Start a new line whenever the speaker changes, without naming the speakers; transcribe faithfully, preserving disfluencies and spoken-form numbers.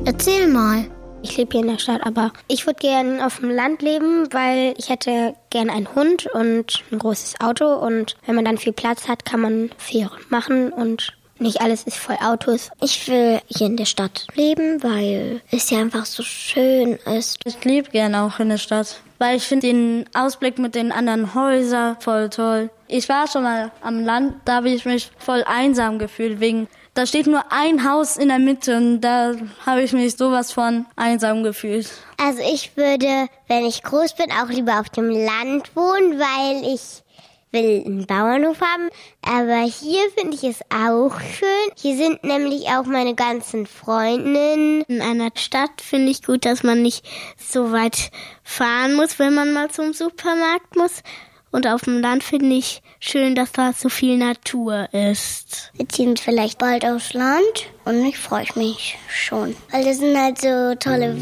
Erzähl mal.
Ich lebe hier in der Stadt, aber ich würde gerne auf dem Land leben, weil ich hätte gern einen Hund und ein großes Auto. Und wenn man dann viel Platz hat, kann man viel machen und nicht alles ist voll Autos.
Ich will hier in der Stadt leben, weil es ja einfach so schön ist.
Ich lebe gerne auch in der Stadt, weil ich finde den Ausblick mit den anderen Häusern voll toll. Ich war schon mal am Land, da habe ich mich voll einsam gefühlt, wegen da steht nur ein Haus in der Mitte und da habe ich mich sowas von einsam gefühlt.
Also ich würde, wenn ich groß bin, auch lieber auf dem Land wohnen, weil ich will einen Bauernhof haben. Aber hier finde ich es auch schön. Hier sind nämlich auch meine ganzen Freundinnen.
In einer Stadt finde ich gut, dass man nicht so weit fahren muss, wenn man mal zum Supermarkt muss. Und auf dem Land finde ich schön, dass da so viel Natur ist.
Wir ziehen vielleicht bald aufs Land und ich freue mich schon. Weil das sind halt so tolle